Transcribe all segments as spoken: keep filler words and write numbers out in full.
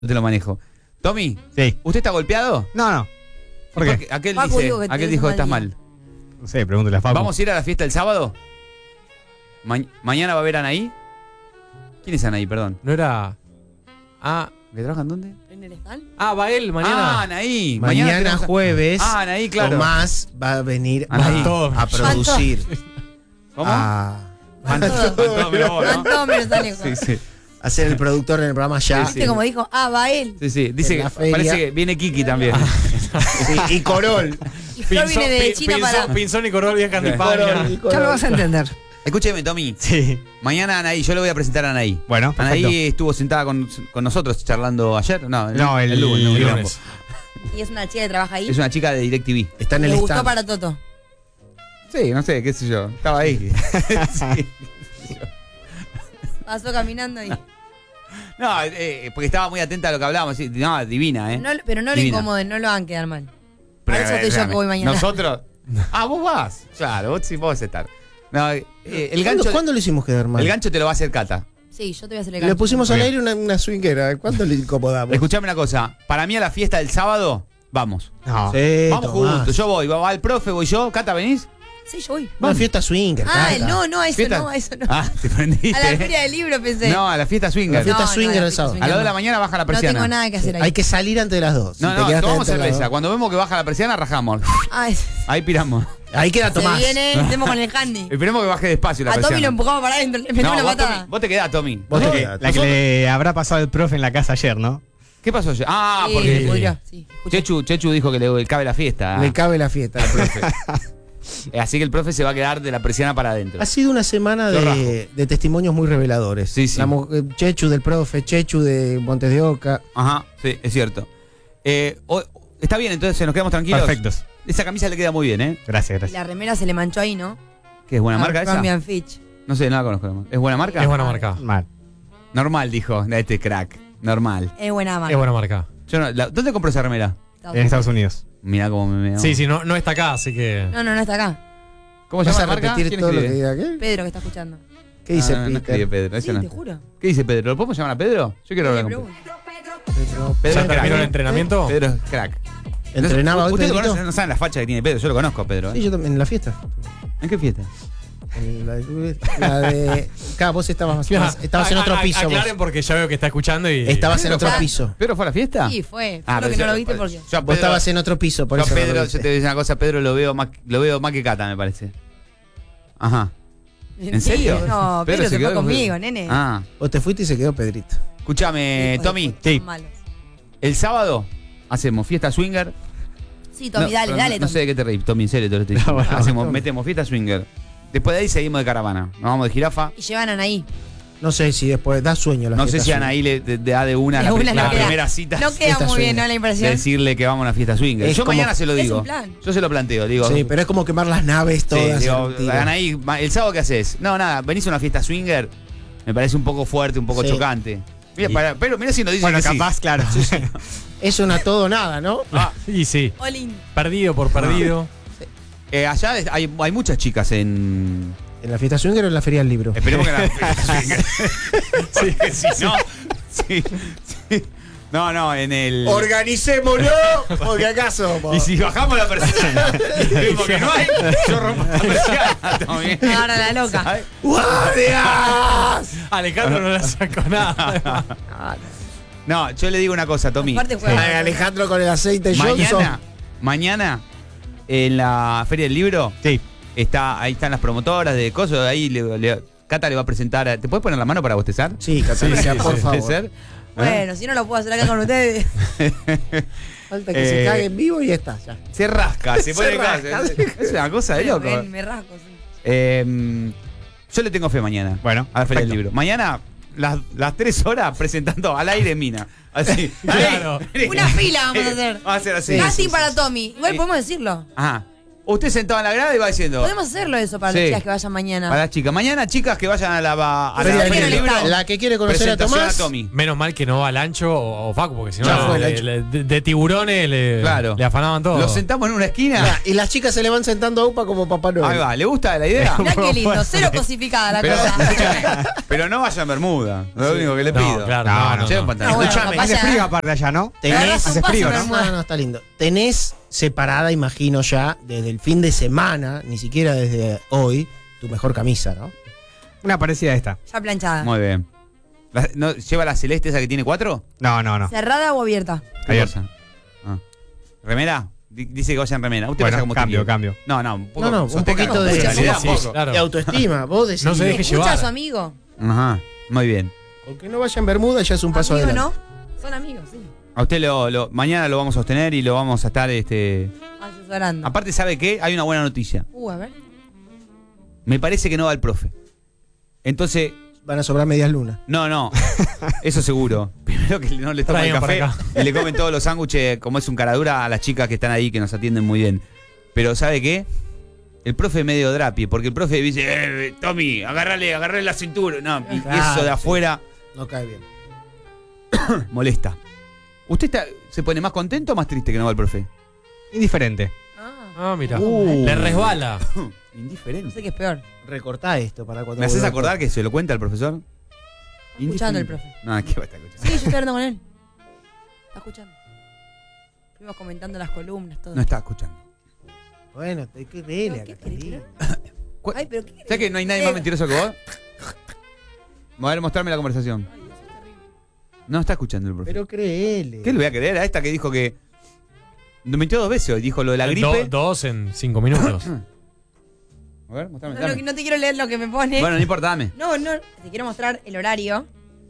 te lo manejo. Tommy, Sí. ¿usted está golpeado? No, no. ¿Por qué? Porque aquel Facu dice, dijo que aquel tenés dijo un que estás mal día. mal. No sé, pregúntale a Facu. ¿Vamos a ir a la fiesta el sábado? Ma- ¿Mañana va a haber Anaí? ¿Quién es Anaí, perdón? No era. Ah, ¿Que trabajan dónde? ¿En el stand? ah va él mañana. Ah, Anaí. Mañana, tenemos a- jueves, Ah, Anaí, claro. Tomás va a venir Anaí. a, a producir. ¿Cómo? A, Van todos, van todos menos vos, Van ¿no? todos menos Alejo. Sí, sí. a ser el productor en el programa ya. Sí, ¿Viste como dijo? Ah, va él. Sí, sí. Dice En que la feria. parece que viene Kiki también. Sí, y Corol. Y Flor viene de Pi- China Pinzón- para... Pinzón y Corol viajan de Corol. España. y Ya Corol. lo vas a entender. Escúcheme, Tommy. Sí. Mañana Anaí, yo le voy a presentar a Anaí. Bueno, perfecto. Anaí estuvo sentada con, con nosotros charlando ayer. No, No, el, lunes, no, el el lunes. Y es una chica que trabaja ahí. Es una chica de DirecTV. Está en Le el gustó stand. para Toto. Sí, no sé, qué sé yo. Estaba ahí. Sí. Pasó caminando y... No, eh, porque estaba muy atenta a lo que hablábamos. Sí, no, divina, ¿eh? No, pero no lo Divina. incomoden, no lo hagan quedar mal. Pero, Para eso eh, estoy yo déjame. que voy mañana. ¿Nosotros? Ah, vos vas. Claro, vos sí vos vas a estar. No, eh, el ¿Cuándo, gancho, ¿Cuándo le hicimos quedar mal? el gancho te lo va a hacer Cata. Sí, yo te voy a hacer el Le gancho. pusimos al Bien. aire una, una swinguera. ¿Cuánto le incomodamos? Escuchame una cosa. Para mí a la fiesta del sábado, vamos. No. Sí, Vamos Tomás. juntos. Yo voy. Va el profe, voy yo. Cata, ¿venís? Sí, yo voy. Una fiesta swinger. Ah, Cata. no, no, a eso ¿Fiesta? no, a eso no. Ah, te prendiste. A la feria del libro pensé. No, a la fiesta swinger. La fiesta No, swinger no, la el sábado. fiesta A las dos de la no. mañana baja la No persiana. tengo nada que hacer ahí. Hay que salir antes de las dos. Si No, te no, quedaste tomamos dentro de las cerveza. dos. Cuando vemos que baja la persiana, rajamos. Ah, es- Ahí piramos. Ahí queda se Tomás. viene, estemos con el handy. Esperemos que baje despacio la A persiana. Tommy lo empujamos para adentro, le metemos No, una vos, Tommy, patada. vos te quedás, Tommy. Vos te ¿No? quedás. La que le habrá pasado el profe en la casa ayer, ¿no? ¿Qué pasó ayer? Ah, Sí, porque pudrió, sí, escuché. Chechu, Chechu dijo que le cabe la fiesta. Le cabe la fiesta al profe. Eh, Así que el profe se va a quedar de la persiana para adentro. Ha sido una semana Lo rajo. de, de testimonios muy reveladores. Sí, sí. La mu- eh, Chechu del profe, Chechu de Montes de Oca. Ajá, sí, es cierto. Eh, o- está bien, entonces nos quedamos tranquilos. Perfectos. Esa camisa le queda muy bien, ¿eh? Gracias, Y gracias. la remera se le manchó ahí, ¿no? ¿Qué es buena marca esa? Cambian Fitch. No sé, no la conozco. ¿Es buena marca? Es buena marca. Mal. Normal, dijo este crack. Normal. Es buena marca. Es buena marca. Yo no- la- ¿Dónde compró esa remera? En Estados Unidos. Mirá cómo me veo. Sí, sí, no, no está acá, así que. No, no, no está acá. ¿Cómo se ¿Vas llama a la marca? repetir ¿Quién todo lo que escribe? diga aquel? Pedro que está escuchando. ¿Qué dice Ah, no, no escribe Peter? Pedro, eso Sí, no. te juro. ¿Qué dice Pedro? ¿Lo podemos llamar a Pedro? Yo quiero Le hablar con pregunto. Pedro, Pedro ¿Ya es terminó el crack. entrenamiento? Pedro es crack. ¿Entrenaba hoy, Ustedes Pedrito? conocen, no saben la facha que tiene Pedro, yo lo conozco, Pedro. ¿eh? Sí, yo también, en la fiesta. ¿En qué fiesta? En la de, la de- Claro, vos estabas, estabas en A- otro a- piso. vos. Aclaren porque ya veo que está escuchando y. Estabas en Pedro otro fue- piso. ¿Pedro fue a la fiesta? Sí, fue. Ah, Solo que pero no lo yo- viste porque... yo a Vos Pedro- estabas en otro piso, por yo a eso. no lo Pedro, yo viste. te voy a decir una cosa, Pedro lo veo más, lo veo más que Cata, me parece. Ajá. ¿En serio? No, Pedro se quedó fue con- conmigo, nene. Ah. Vos te fuiste y se quedó Pedrito. Escúchame, Hijos de Tommy. puta, Sí. son malos. El sábado hacemos fiesta swinger. Sí, Tommy, No, dale, no, dale, No Tommy. sé de qué te reís, Tommy, en serio te lo estoy diciendo. No, bueno, Hacemos, Tommy. metemos fiesta swinger. Después de ahí seguimos de caravana. Nos vamos de jirafa. Y llevan a Anaí. No sé si después da sueño la No sé fiesta si swinger. Anaí le de- de da de una De la, pri- una la no queda. primera cita. No queda Fiesta muy bien, swinger. ¿no? La de impresión. decirle que vamos a una fiesta swinger. Es Yo como- mañana se lo es digo. un plan. Yo se lo planteo, digo. Sí, pero es como quemar las naves Sí, todas. digo, en un tiro. Anaí, ma- ¿el sábado qué haces? No, nada, venís a una fiesta swinger. Me parece un poco fuerte, un poco Sí. chocante. Mira, Y- para- pero mira si nos dice Bueno, que sí. capaz, claro. Es una todo o nada, ¿no? Ah, Y sí. All in. Perdido por perdido. eh, allá es- hay, hay muchas chicas en. ¿En la fiesta swinger o en la feria del libro? Esperemos que en la fiesta swinger. sí, sí, no. Sí, sí. No, no, en el. ¡Organicémoslo! Porque acaso. po. Y si bajamos la persiana y vemos que no hay, yo rompo la persiana. Tommy. Ahora la loca. ¿Sabes? ¡Guardias! Alejandro no le sacó nada. No, yo le digo una cosa, Tommy. Aparte juega. Ay, Alejandro con el aceite Johnson. Mañana, mañana, en la Feria del Libro, Sí. está, ahí están las promotoras de cosas, ahí le, le- Cata le va a presentar. a- ¿Te puedes poner la mano para bostezar? Sí, Catalina, por ¿Puede favor. ser? Bueno, si no lo puedo hacer acá con ustedes. Falta que Eh, se cague en vivo y ya está. Ya. Se rasca, se, Se pone rasca. casa. Es, es una cosa de loco. Ven, me rasco, sí. Eh, yo le tengo fe mañana. Bueno, a la Feria del perfecto. Libro. Mañana, las, las tres horas presentando al aire Mina. Así. Claro. Ahí. Una fila vamos a hacer. Vamos a hacer así. Sí, Casting sí, para sí. Tommy. Igual Sí. podemos decirlo. Ajá. Usted sentado en la grada y va diciendo. Podemos hacerlo eso para Sí. las chicas que vayan mañana. Para las chicas. Mañana, chicas que vayan a la, a la Feria Feria del del Libro. Libro. La que quiere conocer a Presentación Tomás. Tommy. Menos mal que no va Lancho o, o Facu, porque si no, Ya fue, le- Lancho. le- de, de tiburones le, Claro. le afanaban todo. Lo sentamos en una esquina. Mirá, y las chicas se le van sentando a UPA como Papá Noel. Ahí va. ¿Le gusta la idea? Mirá qué lindo, cero cosificada la Pero, cosa. pero no vaya en bermuda. Es lo único que le No, pido. claro, No, no, no, no, Lleve no. pantalón. No, bueno, Escuchame, capaz Hace ya- frío aparte allá, ¿no? Tenés, Agarras un hace paso, frío, ¿no? Bermuda. No, no, está lindo. Tenés separada, imagino ya, desde el fin de semana, ni siquiera desde hoy, tu mejor camisa, ¿no? Una parecida a esta. Ya planchada. Muy bien. La- ¿no, ¿Lleva la celeste esa que tiene cuatro? No, no, no. ¿Cerrada o abierta? ¿Qué Abierta. cosa? Ah. ¿Remera? Di- Dice que vaya en remera. Usted Bueno, vaya como cambio, usted quiere. cambio. No, no, un poco. No, no, un sostenga poquito con de- personalidad, Sí, un sí, poco. claro. De autoestima, vos decís. No se deje ¿Escucha a llevar. su amigo? Ajá, muy bien. Con que no vaya en Bermuda ya es un paso ¿Amigo adelante. no? Son amigos, sí. A usted lo, lo- mañana lo vamos a sostener y lo vamos a estar, este. Asesorando. Aparte, ¿sabe qué? Hay una buena noticia. Uh, a ver. Me parece que no va el profe. Entonces, Van a sobrar medias lunas. no, no. Eso seguro. Primero que no le toman el Traigan para café acá. y le comen todos los sándwiches, como es un caradura, a las chicas que están ahí, que nos atienden muy bien. Pero, ¿sabe qué? El profe medio drapi, porque el profe dice, eh, Tommy, agarrale, agarrale la cintura. No, y Claro, eso de sí. afuera No cae bien. molesta. ¿Usted está, se pone más contento o más triste que no va el profe? Indiferente. Ah, Ah, mira. Uh. Le resbala. no Indiferente. sé qué es peor. Recortá esto para cuando. ¿Me haces vuelva acordar que se lo cuenta el profesor? Está escuchando el profe. No, ¿qué va a estar escuchando? Sí, yo estoy hablando con él. Está escuchando. Fuimos comentando las columnas, todo. No está escuchando. Bueno, te que dele No, a ¿qué Catalina. ¿Cu- Ay, pero qué. ¿Sabes que no hay nadie más mentiroso que vos? A ver, mostrarme la conversación. No está escuchando el profe. Pero créele. ¿Qué le voy a creer a esta que dijo que... Me mintió dos veces hoy, dijo lo de la gripe. Do- dos en cinco minutos. A ver, mostrame. No, no, dame. no te quiero leer lo que me pone. Bueno, no importa, dame. No, no, te quiero mostrar el horario.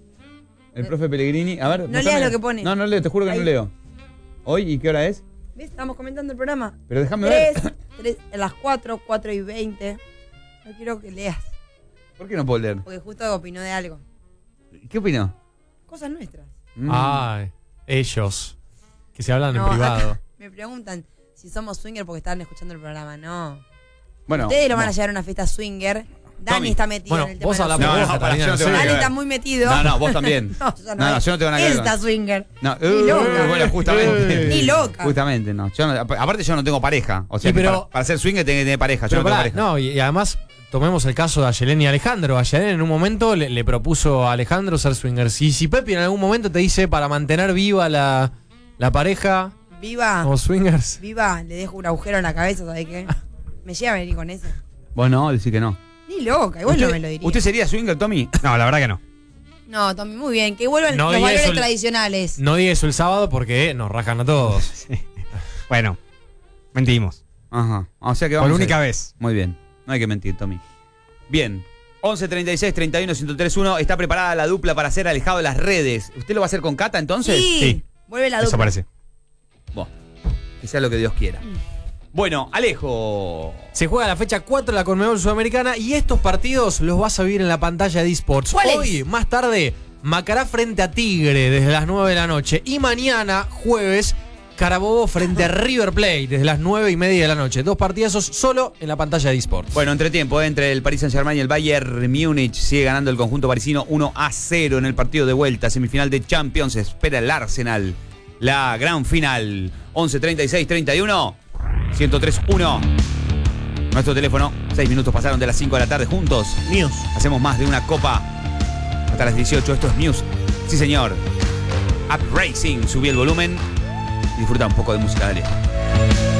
El profe Pellegrini. A ver, No mostrame. leas lo que pone. No, no leo, te juro que Ahí. no leo. ¿Hoy y qué hora es? ¿Ves? Estamos comentando el programa. Pero déjame ver. Tres, tres, a las cuatro, cuatro y veinte. No quiero que leas, ¿Por qué no puedo leer? porque justo opinó de algo. ¿Qué opinó? Cosas nuestras. Mm. Ay, ellos. Que se hablan No, en privado. acá me preguntan si somos swinger porque estaban escuchando el programa. No. Bueno. Ustedes lo van a no. llevar a una fiesta swinger. Dani Tommy. está metido Bueno, en el tema vos de los hablá por No, swingers. no, vos, pará, Catalina, yo no en tengo nada Dani que ver. está muy metido. No, no, vos también. No, yo no, No, no, yo no tengo nada que ver. Esta swinger. No, Ni uh, loca. bueno, justamente. Ni loca. Justamente, no. Yo no- aparte yo no tengo pareja. O sea, Sí, que pero- para, para ser swinger tenés que tener pareja. Yo Pero no tengo pará, pareja. no, y, y además tomemos el caso de Ayelen y Alejandro. Ayelen en un momento le, le propuso a Alejandro ser swinger. Si, si Pepi en algún momento te dice para mantener viva la, la pareja Viva, como swingers. viva, le dejo un agujero en la cabeza, ¿sabes qué? Me llega a venir con eso. Vos no, decís que no. Ni loca, igual no me lo diría. ¿Usted sería swinger, Tommy? No, la verdad que no. No, Tommy, muy bien. Que vuelvan No los diga valores eso el- tradicionales. No diga eso el sábado porque nos rajan a todos. Sí. Bueno, mentimos. Ajá. O sea que Por vamos única a... vez. Muy bien. No hay que mentir, Tommy. Bien. once treinta y seis treinta y uno ciento tres uno. Está preparada la dupla para ser alejado de las redes. ¿Usted lo va a hacer con Cata entonces? Sí. Sí. Vuelve la Eso dupla. parece. Bueno, que sea lo que Dios quiera. Bueno, Alejo. Se juega la fecha cuatro de la Conmebol Sudamericana y estos partidos los vas a vivir en la pantalla de eSports. ¿Cuáles? Hoy, más tarde, Macará frente a Tigre desde las nueve de la noche. Y mañana, jueves, Carabobo frente a River Plate desde las nueve y media de la noche. Dos partidazos solo en la pantalla de eSports. Bueno, entretiempo, eh, entre el Paris Saint-Germain y el Bayern Múnich. Sigue ganando el conjunto parisino uno a cero en el partido de vuelta. Semifinal de Champions. Espera el Arsenal. La gran final. once treinta y seis treinta y uno. ciento tres uno. Nuestro teléfono. Seis minutos pasaron de las cinco de la tarde juntos. Míos. Hacemos más de una copa. Hasta las dieciocho. Esto es Muse. Sí, señor. Up Racing. Subí el volumen. Y disfruta un poco de música. Dale.